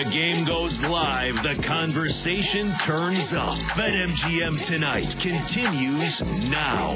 The game goes live. The conversation turns up. BetMGM Tonight continues now.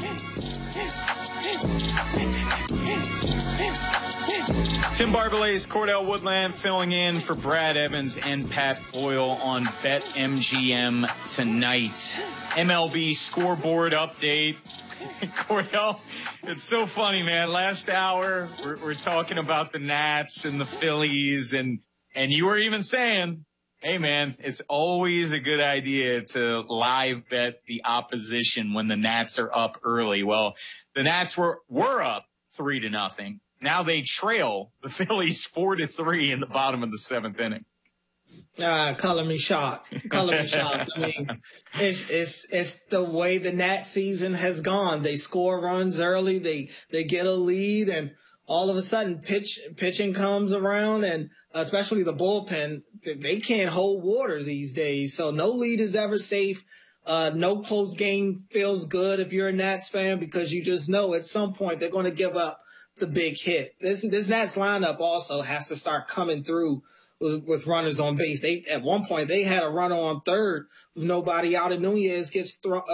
Tim Barbalet, Cordell Woodland filling in for Brad Evans and Pat Boyle on BetMGM Tonight. MLB scoreboard update. Cordell, it's so funny, man. Last hour, we're talking about the Nats and the Phillies, and you were even saying, hey, man, it's always a good idea to live bet the opposition when the Nats are up early. Well, the Nats were up 3-0. Now they trail the Phillies 4-3 in the bottom of the seventh inning. Color me shocked. Color me shocked. I mean, it's the way the Nat season has gone. They score runs early, they get a lead, and all of a sudden pitching comes around, and especially the bullpen, they can't hold water these days. So no lead is ever safe. No close game feels good if you're a Nats fan, because you just know at some point they're going to give up the big hit. This Nats lineup also has to start coming through with runners on base. At one point they had a runner on third with nobody out, and Nunez gets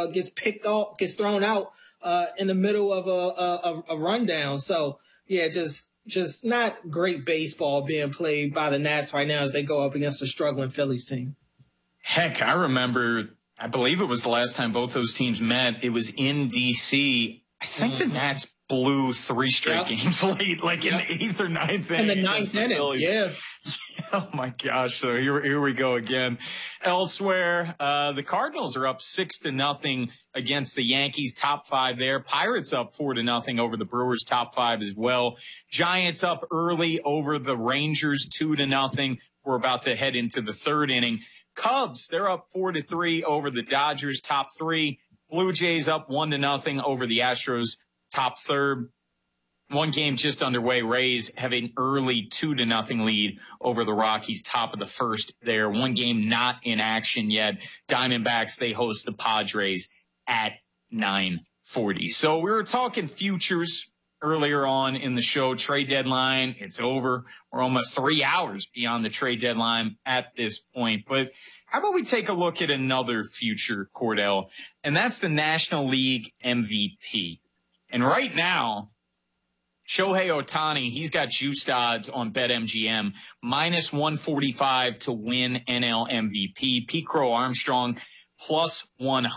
thrown out in the middle of a rundown. So yeah, just not great baseball being played by the Nats right now as they go up against a struggling Phillies team. Heck, I remember, I believe it was the last time both those teams met. It was in D.C. I think the Nats blew 3 straight games late, like in the 8th or 9th inning. In the 9th inning, yeah. Oh, my gosh. So here we go again. Elsewhere, the Cardinals are up 6-0 against the Yankees, top 5 there. Pirates up 4-0 over the Brewers, top 5 as well. Giants up early over the Rangers, 2-0. We're about to head into the 3rd inning. Cubs, they're up 4-3 over the Dodgers, top 3. Blue Jays up 1-0 over the Astros, top 3rd. One game just underway. Rays have an early 2-0 lead over the Rockies, top of the 1st there. One game not in action yet. Diamondbacks, they host the Padres at 9:40. So we were talking futures earlier on in the show. Trade deadline, it's over. We're almost 3 hours beyond the trade deadline at this point. But how about we take a look at another future, Cordell, and that's the National League MVP. And right now, Shohei Ohtani, he's got juiced odds on BetMGM, minus 145 to win NL MVP. Pete Crow Armstrong, plus 100.